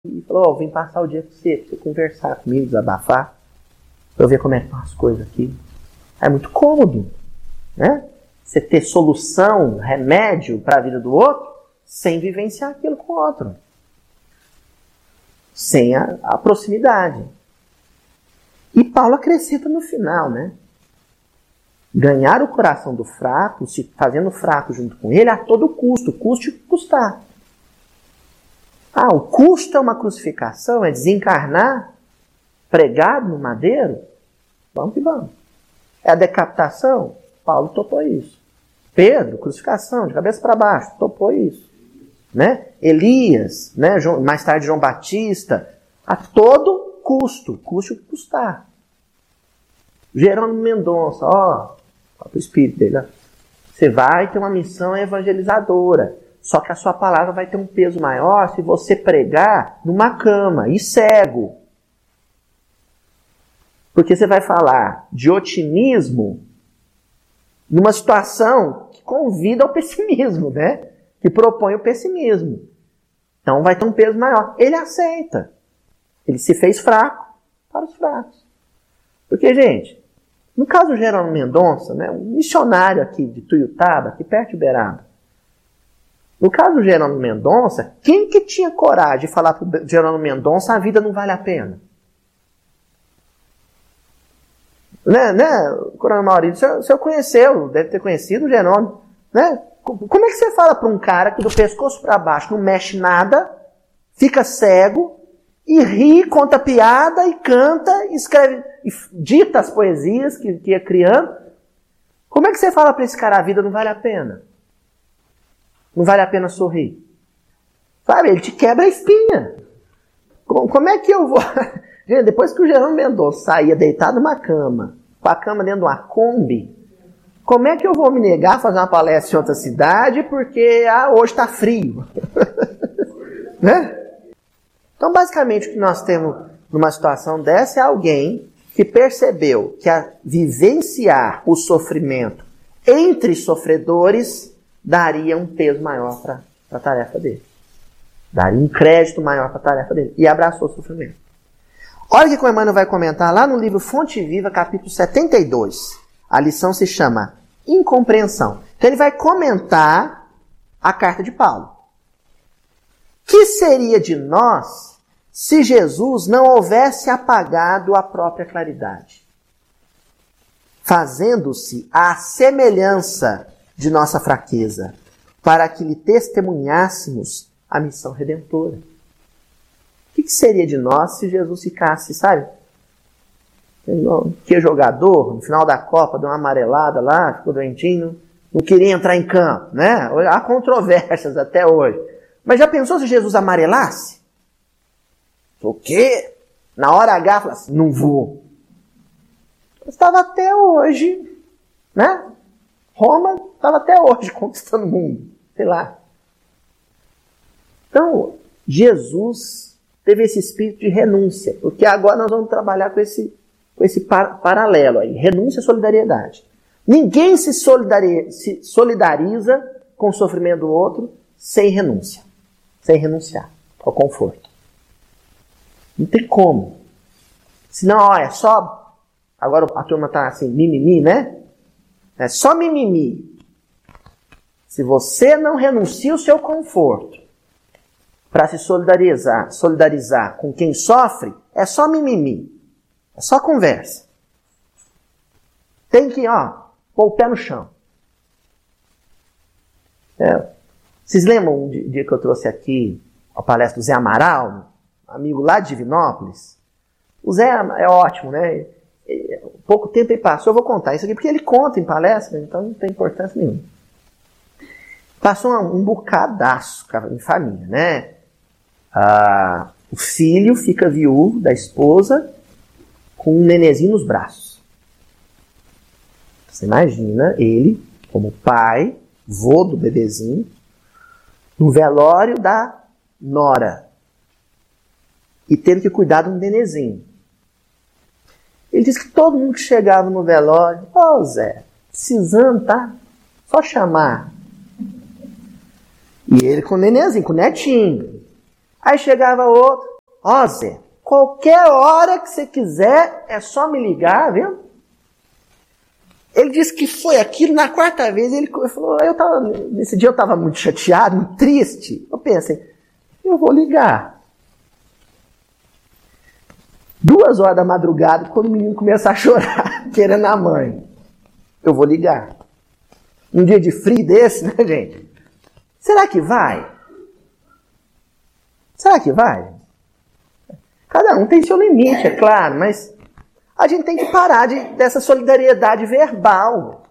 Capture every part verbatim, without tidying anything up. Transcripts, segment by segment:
e falou, ó, oh, vim passar o dia com você, pra você conversar comigo, desabafar, pra eu ver como é que estão as coisas aqui. É muito cômodo, né? Você ter solução, remédio para a vida do outro, sem vivenciar aquilo com o outro. Sem a, a proximidade. E Paulo acrescenta no final, né? Ganhar o coração do fraco, se fazendo o fraco junto com ele, a todo custo, custe o que custar. Ah, o custo é uma crucificação, é desencarnar, pregado no madeiro? Vamos que vamos. É a decapitação? Paulo topou isso. Pedro, crucificação, de cabeça para baixo, topou isso. Né? Elias, né? Mais tarde João Batista, a todo custo, custe o que custar. Jerônimo Mendonça, ó, ó o espírito dele, ó. Você vai ter uma missão evangelizadora, só que a sua palavra vai ter um peso maior se você pregar numa cama e cego. Porque você vai falar de otimismo numa situação que convida ao pessimismo, né? Que propõe o pessimismo. Então vai ter um peso maior. Ele aceita. Ele se fez fraco para os fracos. Porque, gente, no caso do Jerônimo Mendonça, né, um missionário aqui de Tuiutaba, aqui perto de Uberaba, no caso do Jerônimo Mendonça, quem que tinha coragem de falar para o Jerônimo Mendonça a vida não vale a pena? Né, né, Coronel Maurício, o senhor, o senhor conheceu, deve ter conhecido o Jerônimo, né? Como é que você fala para um cara que do pescoço para baixo não mexe nada, fica cego, e ri, conta piada, e canta, e escreve, e dita as poesias que, que ia criando? Como é que você fala para esse cara a vida não vale a pena? Não vale a pena sorrir? Sabe, ele te quebra a espinha. Como é que eu vou... Gente, depois que o Jerônimo Mendonça saía deitado numa cama, com a cama dentro de uma Kombi, como é que eu vou me negar a fazer uma palestra em outra cidade porque ah, hoje está frio? Né? Então, basicamente, o que nós temos numa situação dessa é alguém que percebeu que a vivenciar o sofrimento entre sofredores daria um peso maior para a tarefa dele. Daria um crédito maior para a tarefa dele. E abraçou o sofrimento. Olha o que o Emmanuel vai comentar lá no livro Fonte Viva, capítulo setenta e dois. A lição se chama Incompreensão. Então ele vai comentar a carta de Paulo. Que seria de nós se Jesus não houvesse apagado a própria claridade, fazendo-se à semelhança de nossa fraqueza, para que lhe testemunhássemos a missão redentora? O que, que seria de nós se Jesus ficasse, sabe? Que jogador, no final da Copa, deu uma amarelada lá, ficou doentinho, não queria entrar em campo, né? Há controvérsias até hoje. Mas já pensou se Jesus amarelasse? O quê? Na hora H, fala assim, não vou. Estava até hoje, né? Roma estava até hoje conquistando o mundo, sei lá. Então, Jesus teve esse espírito de renúncia, porque agora nós vamos trabalhar com esse, com esse par, paralelo aí, renúncia e solidariedade. Ninguém se, solidari, se solidariza com o sofrimento do outro sem renúncia, sem renunciar ao conforto. Não tem como. Senão, olha, só... Agora a turma está assim, mimimi, né? É só mimimi. Se você não renuncia o seu conforto para se solidarizar, solidarizar com quem sofre, é só mimimi. É só conversa. Tem que, ó, pôr o pé no chão. É. Vocês lembram um dia que eu trouxe aqui a palestra do Zé Amaral, amigo lá de Divinópolis? O Zé é ótimo, né? Pouco tempo ele passou, eu vou contar isso aqui, porque ele conta em palestra, então não tem importância nenhuma. Passou um, um bocadaço em família, né? Ah, o filho fica viúvo da esposa com um nenezinho nos braços. Você imagina ele, como pai, vô do bebezinho, no velório da nora e tendo que cuidar de um nenezinho. Ele disse que todo mundo que chegava no velório, ó oh, Zé, precisando, tá? Só chamar. E ele com o nenenzinho, com o netinho. Aí chegava outro, ó Zé, qualquer hora que você quiser, é só me ligar, viu? Ele disse que foi aquilo, na quarta vez, ele falou, eu tava, nesse dia eu estava muito chateado, muito triste. Eu pensei, eu vou ligar. Duas horas da madrugada, quando o menino começa a chorar, querendo a mãe. Eu vou ligar. Um dia de frio desse, né, gente? Será que vai? Será que vai? Cada um tem seu limite, é claro, mas a gente tem que parar de, dessa solidariedade verbal,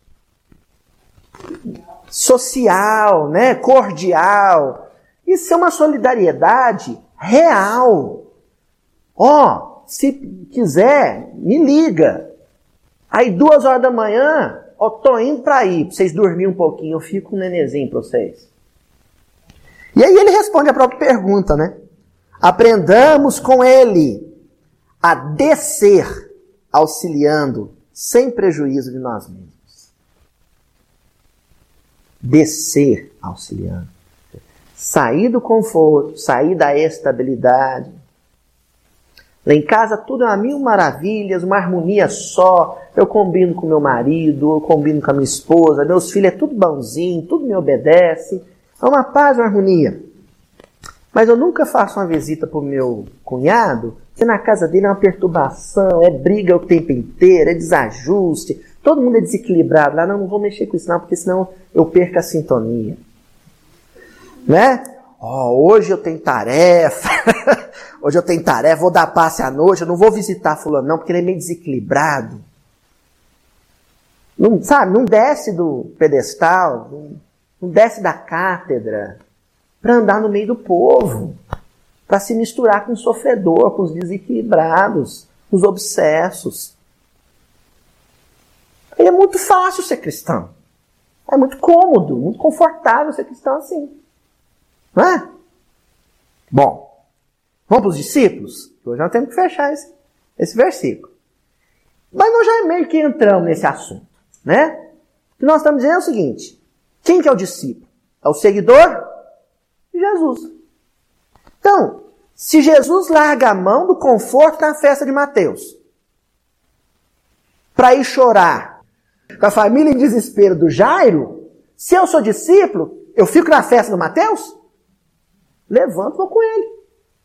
social, né, cordial. Isso é uma solidariedade real. Ó, oh, se quiser, me liga. Aí duas horas da manhã, ó, tô indo pra aí, pra vocês dormirem um pouquinho, eu fico com um nenenzinho pra vocês. E aí ele responde a própria pergunta, né? Aprendamos com ele a descer, auxiliando, sem prejuízo de nós mesmos. Descer, auxiliando. Sair do conforto, sair da estabilidade. Lá em casa tudo é uma mil maravilhas, uma harmonia só. Eu combino com meu marido, eu combino com a minha esposa, meus filhos é tudo bonzinho, tudo me obedece. É uma paz, uma harmonia. Mas eu nunca faço uma visita para o meu cunhado, que na casa dele é uma perturbação, é briga o tempo inteiro, é desajuste, todo mundo é desequilibrado. Lá não, não vou mexer com isso não, porque senão eu perco a sintonia. Né? Oh, hoje eu tenho tarefa, hoje eu tenho tarefa, vou dar passe à noite, eu não vou visitar fulano não, porque ele é meio desequilibrado. Não, sabe, não desce do pedestal, não, não desce da cátedra para andar no meio do povo, para se misturar com o sofredor, com os desequilibrados, com os obsessos. E é muito fácil ser cristão. É muito cômodo, muito confortável ser cristão assim. Não é? Bom, vamos para os discípulos? Hoje nós temos que fechar esse, esse versículo. Mas nós já meio que entramos nesse assunto, né? O que nós estamos dizendo é o seguinte: quem que é o discípulo? É o seguidor de Jesus. Então, se Jesus larga a mão do conforto na festa de Mateus para ir chorar com a família em desespero do Jairo, se eu sou discípulo, eu fico na festa do Mateus? Levanto e vou com ele.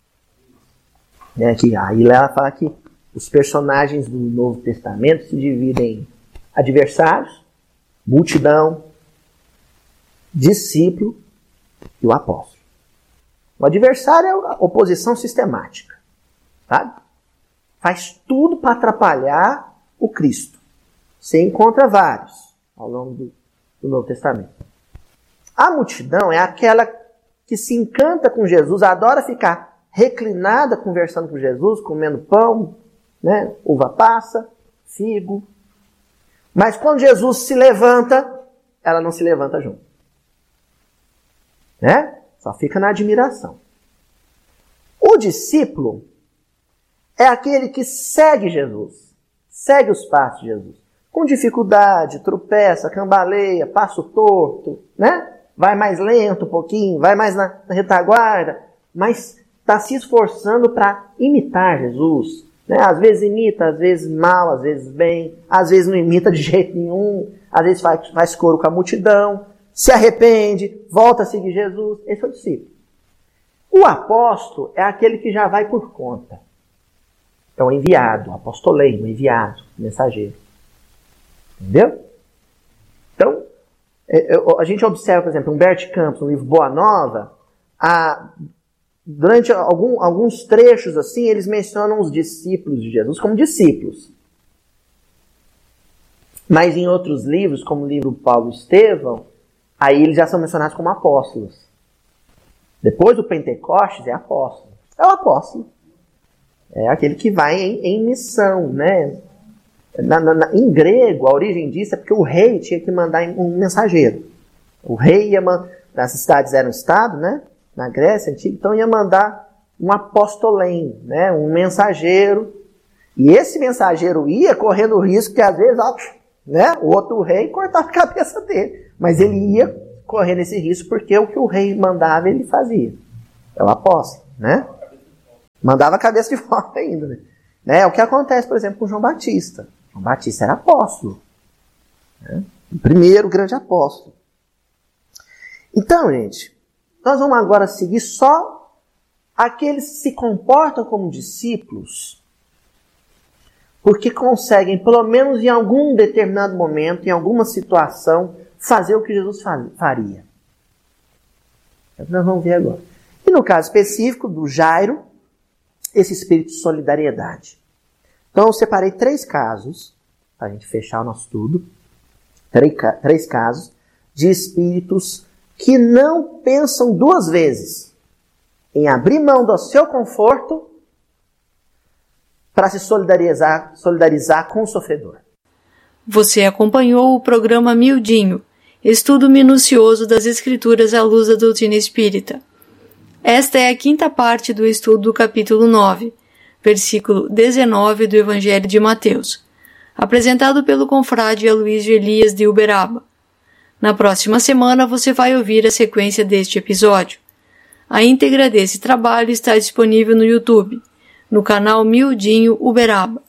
É que, aí ela fala que os personagens do Novo Testamento se dividem em adversários, multidão, discípulo e o apóstolo. O adversário é a oposição sistemática. Sabe? Faz tudo para atrapalhar o Cristo. Você encontra vários ao longo do, do Novo Testamento. A multidão é aquela que se encanta com Jesus, adora ficar reclinada conversando com Jesus, comendo pão, né, uva passa, figo. Mas quando Jesus se levanta, ela não se levanta junto. Né? Só fica na admiração. O discípulo é aquele que segue Jesus, segue os passos de Jesus. Com dificuldade, tropeça, cambaleia, passo torto, né? Vai mais lento um pouquinho, vai mais na, na retaguarda, mas está se esforçando para imitar Jesus. Né? Às vezes imita, às vezes mal, às vezes bem, às vezes não imita de jeito nenhum, às vezes faz, faz coro com a multidão, se arrepende, volta a seguir Jesus. Esse é o discípulo. O apóstolo é aquele que já vai por conta. É o enviado, o apostoleio, o enviado, o mensageiro. Entendeu? Então, a gente observa, por exemplo, Humberto Campos, no livro Boa Nova, a, durante algum, alguns trechos assim, eles mencionam os discípulos de Jesus como discípulos. Mas em outros livros, como o livro Paulo e Estevão, aí eles já são mencionados como apóstolos. Depois do Pentecostes é apóstolo. É o apóstolo. É aquele que vai em, em missão, né? Na, na, em grego, a origem disso é porque o rei tinha que mandar um mensageiro. O rei ia mandar, as cidades eram estado, né? Na Grécia antiga, então ia mandar um apostolém, né? Um mensageiro. E esse mensageiro ia correndo o risco que às vezes, ó, né? O outro rei cortava a cabeça dele. Mas ele ia correndo esse risco porque o que o rei mandava ele fazia. É o apóstolo, né? Mandava a cabeça de fora ainda. Né? Né? É o que acontece, por exemplo, com João Batista. João Batista era apóstolo. Né? O primeiro grande apóstolo. Então, gente, nós vamos agora seguir só aqueles que se comportam como discípulos porque conseguem, pelo menos em algum determinado momento, em alguma situação, fazer o que Jesus faria. É o que nós vamos ver agora. E no caso específico do Jairo, esse espírito de solidariedade. Então eu separei três casos, para a gente fechar o nosso estudo, três, três casos de espíritos que não pensam duas vezes em abrir mão do seu conforto para se solidarizar, solidarizar com o sofredor. Você acompanhou o programa Miudinho, estudo minucioso das Escrituras à luz da doutrina espírita. Esta é a quinta parte do estudo do capítulo nove, versículo dezenove do Evangelho de Mateus, apresentado pelo confrade Aloísio Elias de Uberaba. Na próxima semana você vai ouvir a sequência deste episódio. A íntegra desse trabalho está disponível no YouTube, no canal Miudinho Uberaba.